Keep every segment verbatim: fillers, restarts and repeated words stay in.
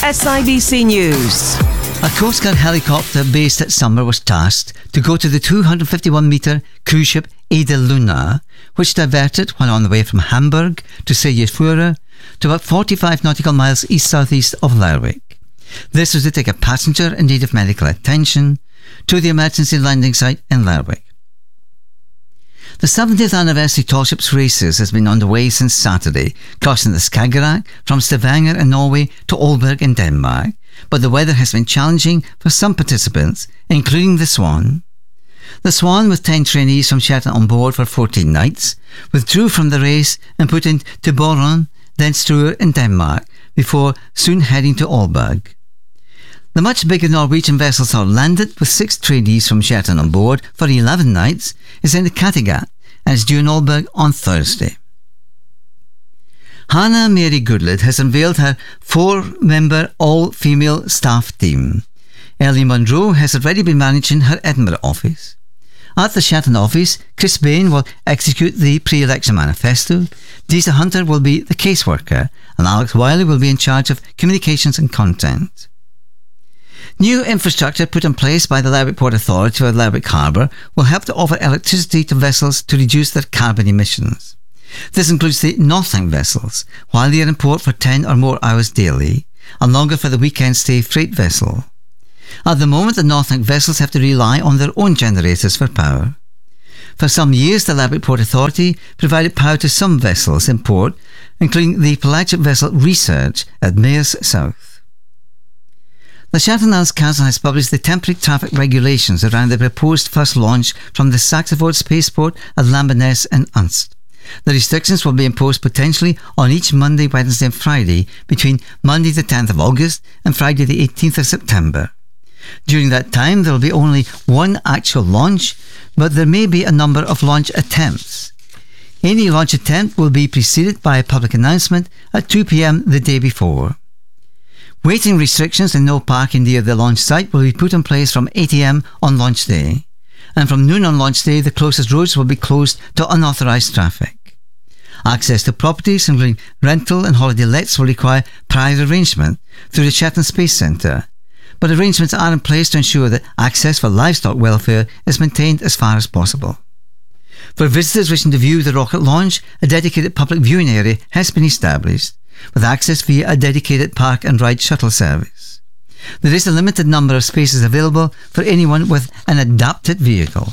S I B C News. A Coast Guard helicopter based at Summer was tasked to go to the two hundred fifty-one metre cruise ship Ada Luna, which diverted while on the way from Hamburg to Seyðisfjörður to about forty-five nautical miles east-southeast of Lerwick. This was to take a passenger in need of medical attention to the emergency landing site in Lerwick. The seventieth anniversary Tall Ships Races has been underway since Saturday, crossing the Skagerrak from Stavanger in Norway to Aalborg in Denmark, but the weather has been challenging for some participants, including the Swan. The Swan, with ten trainees from Shetland on board for fourteen nights, withdrew from the race and put into Bornholm, then Struer in Denmark, before soon heading to Aalborg. The much bigger Norwegian vessel Sørlandet, with six trainees from Shetland on board for eleven nights, is in the Kattegat and is due in Aalborg on Thursday. Hannah Mary Goodlett has unveiled her four-member all-female staff team. Ellie Munro has already been managing her Edinburgh office. At the Shetland office, Chris Bain will execute the pre-election manifesto, Disa Hunter will be the caseworker, and Alex Wiley will be in charge of communications and content. New infrastructure put in place by the Lerwick Port Authority for Lerwick Harbour will help to offer electricity to vessels to reduce their carbon emissions. This includes the Northink vessels, while they are in port for ten or more hours daily, and longer for the weekend stay freight vessel. At the moment, the Northink vessels have to rely on their own generators for power. For some years, the Lerwick Port Authority provided power to some vessels in port, including the pelagic vessel Research at Mayors South. The Shetland Islands Council has published the temporary traffic regulations around the proposed first launch from the Saxaford spaceport at Lamberness and Unst. The restrictions will be imposed potentially on each Monday, Wednesday and Friday between Monday the tenth of August and Friday the eighteenth of September. During that time there will be only one actual launch, but there may be a number of launch attempts. Any launch attempt will be preceded by a public announcement at two p.m. the day before. Waiting restrictions and no parking near the launch site will be put in place from eight a.m. on launch day, and from noon on launch day the closest roads will be closed to unauthorised traffic. Access to properties, including rental and holiday lets, will require prior arrangement through the Shetland Space Centre, but arrangements are in place to ensure that access for livestock welfare is maintained as far as possible. For visitors wishing to view the rocket launch, a dedicated public viewing area has been established, with access via a dedicated park and ride shuttle service. There is a limited number of spaces available for anyone with an adapted vehicle.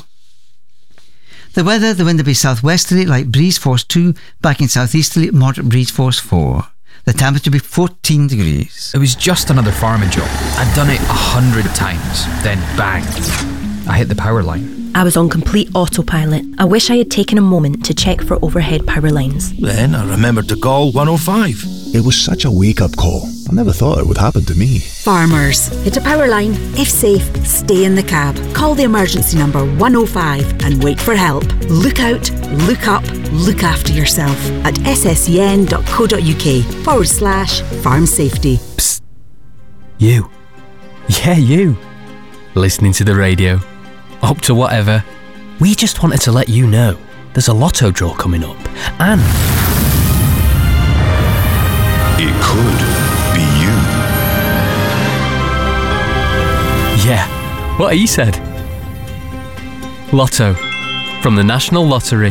The weather, the wind will be southwesterly, light breeze force two, backing southeasterly, moderate breeze force four. The temperature will be fourteen degrees. It was just another farming job. I'd done it a hundred times. Then bang, I hit the power line. I was on complete autopilot. I wish I had taken a moment to check for overhead power lines. Then I remembered to call one oh five. It was such a wake-up call. I never thought it would happen to me. Farmers, hit a power line. If safe, stay in the cab. Call the emergency number one oh five and wait for help. Look out, look up, look after yourself at sscn.co.uk forward slash farm safety. Psst. You. Yeah, you. Listening to the radio. Up to whatever. We just wanted to let you know there's a lotto draw coming up, and it could be you. Yeah, what he said. Lotto from the National Lottery.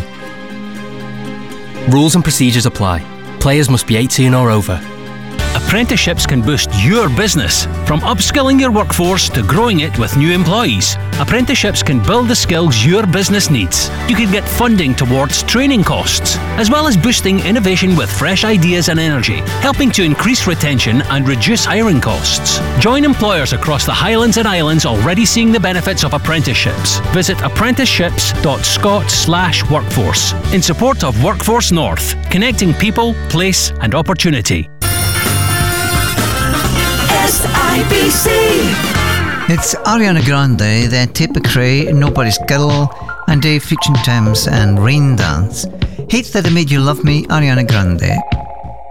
Rules and procedures apply. Players must be eighteen or over. Apprenticeships can boost your business, from upskilling your workforce to growing it with new employees. Apprenticeships can build the skills your business needs. You can get funding towards training costs, as well as boosting innovation with fresh ideas and energy, helping to increase retention and reduce hiring costs. Join employers across the Highlands and Islands already seeing the benefits of apprenticeships. Visit apprenticeships.scot slash workforce in support of Workforce North, connecting people, place and opportunity. S I B C. It's Ariana Grande, then Tate McRae, Nobody's Girl, and Dave Future Thames and Rain Dance. Hate That I Made You Love Me, Ariana Grande.